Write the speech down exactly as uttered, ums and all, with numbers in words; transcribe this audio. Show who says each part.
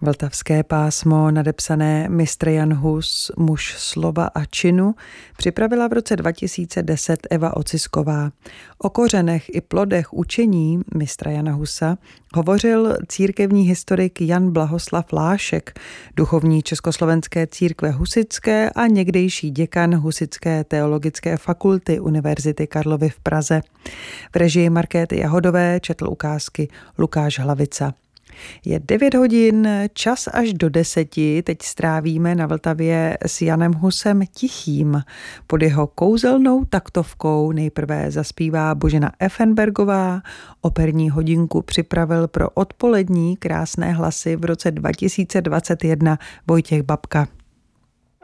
Speaker 1: Vltavské pásmo, nadepsané mistr Jan Hus, muž slova a činu, připravila v roce dva tisíce deset Eva Ocisková. O kořenech i plodech učení mistra Jana Husa hovořil církevní historik Jan Blahoslav Lášek, duchovní Československé církve husitské a někdejší děkan Husitské teologické fakulty Univerzity Karlovy v Praze. V režii Markéty Jahodové četl ukázky Lukáš Hlavica. Je devět hodin, čas až do deseti, teď strávíme na Vltavě s Janem Husem Tichým. Pod jeho kouzelnou taktovkou nejprve zaspívá Božena Effenbergová, operní hodinku připravil pro odpolední krásné hlasy v roce dva tisíce dvacet jedna Vojtěch Babka.